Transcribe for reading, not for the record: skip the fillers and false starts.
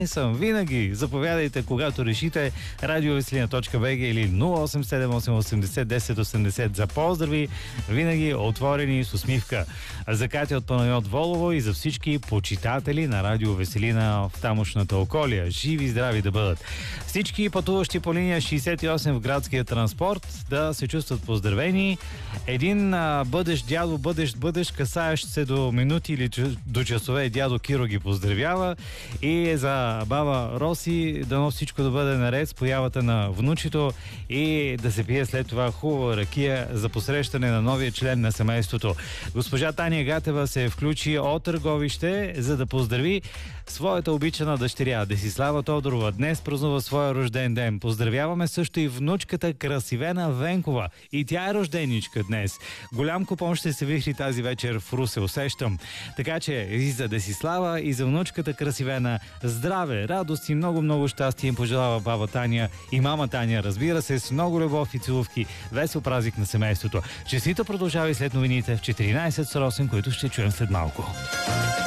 съм винаги. Заповядайте, когато решите, радиовеселина.bg или 0878801080 за поздрави, винаги отворени с усмивка. За Катя от Панайот Волово и за всички почитатели на Радио Веселина в тамошната околия. Живи и здрави да бъдат. Всички пътуващи по линия 68 в градския транспорт да се чувстват поздравени. Един бъдещ дядо, бъдещ касаещ се до минути или до часове, дядо Киро ги поздравява. И за баба Роси, дано всичко да бъде наред с появата на внучето и да се пие след това хубава ракия за посрещане на новия член на семейството. Госпожа Таня Гатева се включи от Търговище, за да поздрави своята обичана дъщеря Десислава Тодорова. Днес празнува своя рожден ден. Поздравяваме също и внучката Красивена Венкова. И тя е рожденичка днес. Голям купон ще се вихри тази вечер в Русе, усещам. Така че и за Десислава, и за внучката Красивена здраве, радост и много щастие им пожелава баба Таня и мама Таня, разбира се, с много любов и целувки. Весел празник на семейството. Честито продължава и след новините в 14 с Росен, които ще чуем след малко.